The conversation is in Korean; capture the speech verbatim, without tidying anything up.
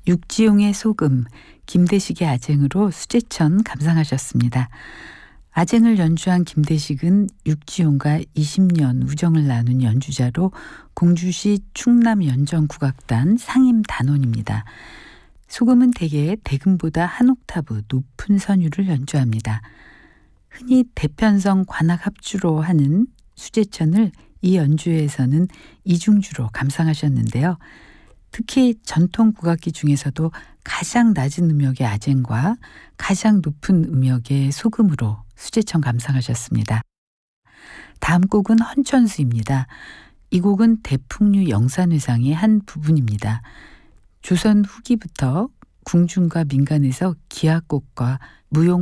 육지용의 소금, 김대식의 아쟁으로 수제천 감상하셨습니다. 아쟁을 연주한 김대식은 육지용과 이십 년 우정을 나눈 연주자로 공주시 충남 연정국악단 상임 단원입니다. 소금은 대개 대금보다 한 옥타브 높은 선율을 연주합니다. 흔히 대편성 관악 합주로 하는 수제천을 이 연주에서는 이중주로 감상하셨는데요. 특히 전통 국악기 중에서도 가장 낮은 음역의 아쟁과 가장 높은 음역의 소금으로 수제천 감상하셨습니다. 다음 곡은 헌천수입니다. 이 곡은 대풍류 영산회상의 한 부분입니다. 조선 후기부터 궁중과 민간에서 기악곡과 무용